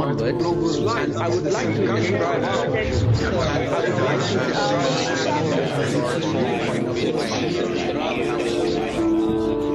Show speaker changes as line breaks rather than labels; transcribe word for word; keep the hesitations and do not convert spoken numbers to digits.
onwards, and I would like to describe, I would like to describe